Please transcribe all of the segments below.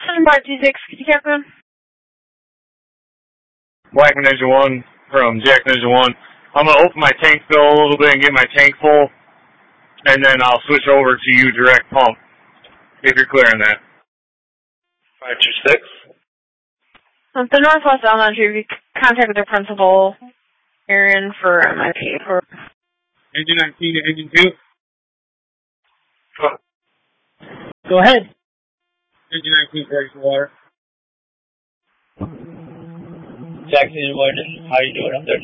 526, could you captain? Blackman Engine 1 from Jack Engine 1. I'm going to open my tank fill a little bit and get my tank full, and then I'll switch over to you direct pump, if you're clear on that. 526. The Northwest Elementary, if you contacted their principal, Aaron, for MIP. Engine 19 to Engine 2. Go ahead. Engine 19 carries water. Jackson, how you doing up there?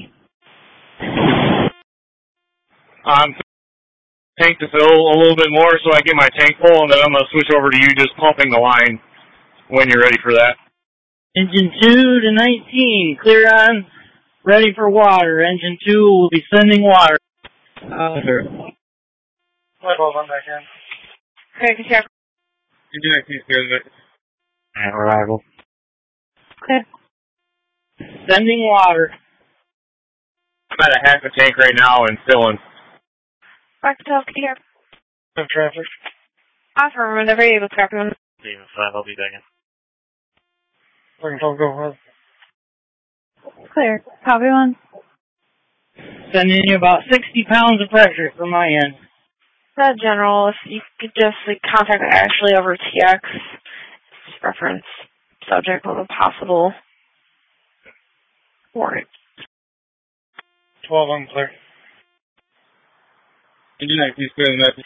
Tank to fill a little bit more so I get my tank full, and then I'm going to switch over to you just pumping the line when you're ready for that. Engine 2 to 19, clear on, ready for water. Engine 2 will be sending water. Sure. I'm back in. Okay, could you captain? Engine 19 clear. And arrival. Okay. Sending water. I'm at a half a tank right now and filling. Back to 12, could you captain? No traffic. Offer, whenever you're able to captain. Demon 5, I'll be back in. Go ahead. Clear. Copy one. Sending you about 60 pounds of pressure from my end. General, if you could just contact Ashley over TX, reference subject of a possible warrant. 12, I'm clear. Engine 19 clear the message.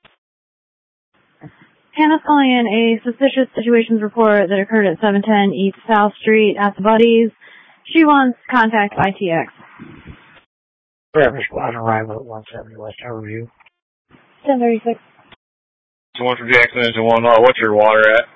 Hannah's calling in a suspicious situations report that occurred at 710 East South Street at the Buddies. She wants contact ITX. Forever Squad arrival at 170 West Harborview. 1036. So one from Jackson Engine 1. What's your water at?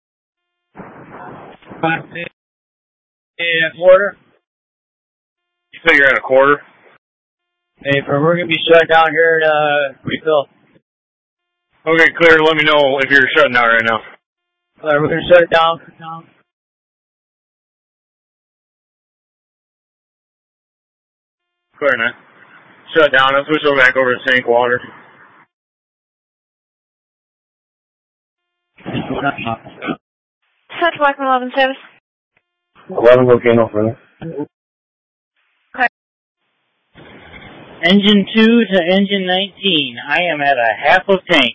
5 and a quarter. You say you're at a quarter? Hey, we're going to be shut down here at refill. Okay, clear. Let me know if you're shutting down right now. We're going to shut it down. Clear, man. Shut down. I'll switch over back over to tank water. Set Blackman 11 status. 11 volcano further. Okay. Engine 2 to engine 19. I am at a half of tank.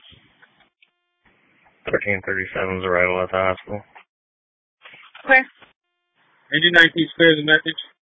1337's arrival at the hospital. Clear. Engine 19 clear the message.